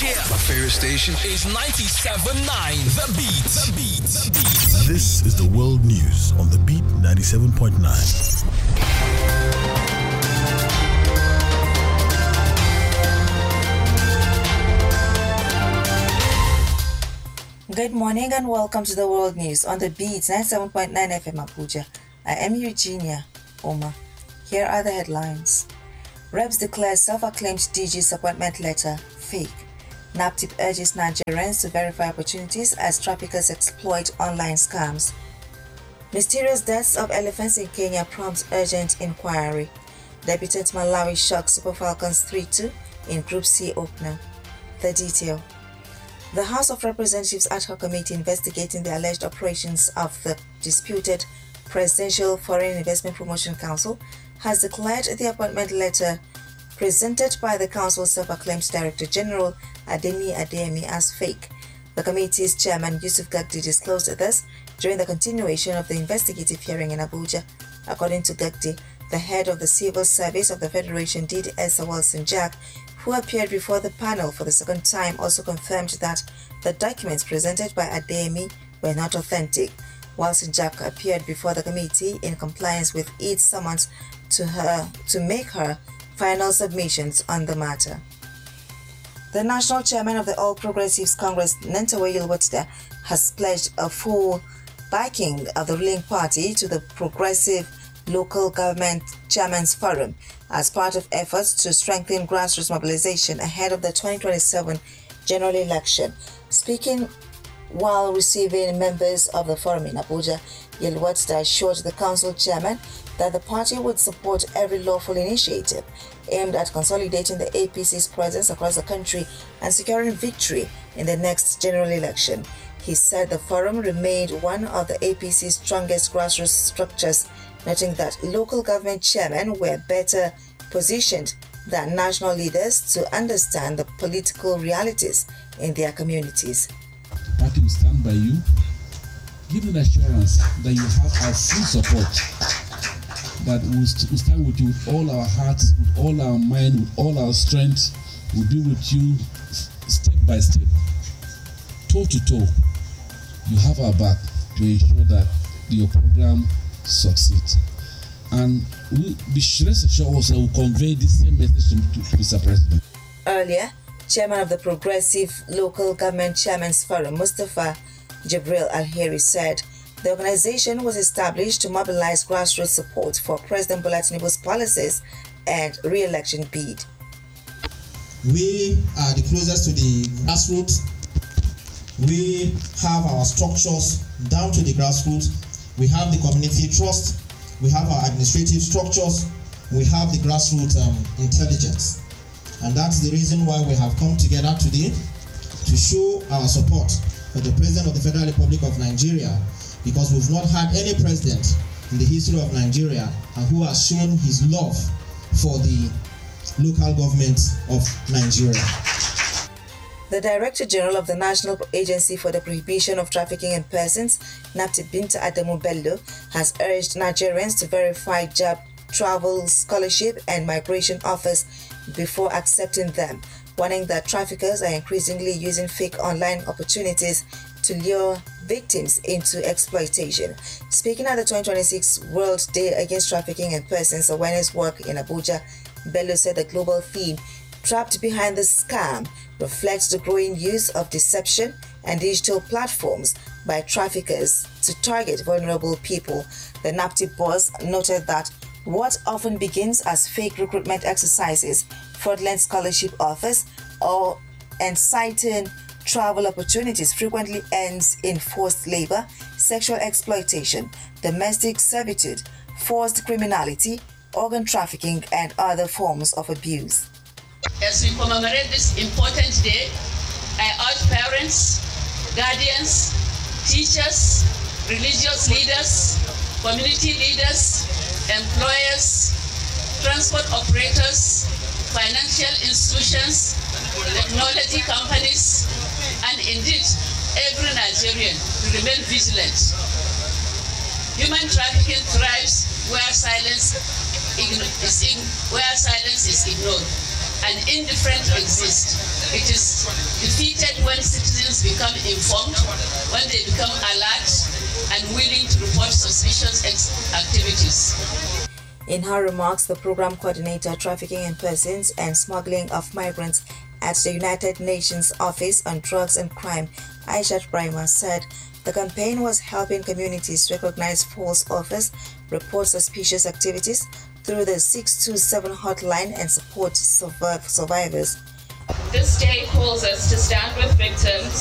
Yeah. My favorite station is 97.9 The Beat. The Beat. The Beat. This is the world news on The Beat 97.9. Good morning and welcome to the world news on The Beat 97.9 FM Abuja. I am Eugenia Oma. Here are the headlines. Reps declare self-acclaimed DG's appointment letter fake. NAPTIP urges Nigerians to verify opportunities as traffickers exploit online scams. Mysterious deaths of elephants in Kenya prompts urgent inquiry. Debutant Malawi shocks Super Falcons 3-2 in Group C opener. The detail. The House of Representatives Ad Hoc Committee investigating the alleged operations of the disputed Presidential Foreign Investment Promotion Council has declared the appointment letter presented by the Council's self-acclaimed Director General Ademi Adeyemi as fake. The committee's chairman Yusuf Gagdi disclosed this during the continuation of the investigative hearing in Abuja. According to Gagdi, the head of the Civil Service of the Federation, Didi Esa Wilson Jack, who appeared before the panel for the second time, also confirmed that the documents presented by Adeyemi were not authentic. Wilson Jack appeared before the committee in compliance with its summons to make her final submissions on the matter. The national chairman of the All Progressives Congress, Nentawe Yilwatda, has pledged a full backing of the ruling party to the Progressive Local Government Chairman's Forum as part of efforts to strengthen grassroots mobilization ahead of the 2027 general election. Speaking while receiving members of the forum in Abuja, Yilwatda assured the council chairman that the party would support every lawful initiative aimed at consolidating the APC's presence across the country and securing victory in the next general election. He said the forum remained one of the APC's strongest grassroots structures, noting that local government chairmen were better positioned than national leaders to understand the political realities in their communities. The party will stand by you, give an assurance that you have our full support, that we'll stand with you with all our hearts, with all our mind, with all our strength. We'll be with you step by step, toe to toe. You have our back to ensure that your program succeeds. And we be rest assured also will convey the same message to Mr. President. Earlier, Chairman of the Progressive Local Government Chairman's Forum, Mustafa Jibril Alheri, said the organization was established to mobilize grassroots support for President Bola Tinubu's policies and re-election bid. We are the closest to the grassroots. We have our structures down to the grassroots. We have the community trust. We have our administrative structures. We have the grassroots intelligence. And that's the reason why we have come together today to show our support for the President of the Federal Republic of Nigeria, because we've not had any president in the history of Nigeria who has shown his love for the local government of Nigeria. The Director General of the National Agency for the Prohibition of Trafficking in Persons, NAPTIP Binta Adamu Bello, has urged Nigerians to verify job, travel, scholarship and migration offers before accepting them, warning that traffickers are increasingly using fake online opportunities to lure victims into exploitation. Speaking at the 2026 World Day Against Trafficking in Persons Awareness Work in Abuja, Bello said the global theme, "Trapped Behind the Scam," reflects the growing use of deception and digital platforms by traffickers to target vulnerable people. The NAPTIP boss noted that what often begins as fake recruitment exercises, fraudulent scholarship offers, or inciting travel opportunities frequently ends in forced labor, sexual exploitation, domestic servitude, forced criminality, organ trafficking, and other forms of abuse. As we commemorate this important day, I urge parents, guardians, teachers, religious leaders, community leaders, employers, transport operators, financial institutions, technology companies, and indeed every Nigerian to remain vigilant. Human trafficking thrives where silence is ignored and indifference exists. It is started when citizens become informed, when they become alert and willing to report suspicious activities. In her remarks, the program coordinator, Trafficking in Persons and Smuggling of Migrants at the United Nations Office on Drugs and Crime, Aishat Brahima, said the campaign was helping communities recognize false offers, report suspicious activities through the 627 hotline and support survivors. This day calls us to stand with victims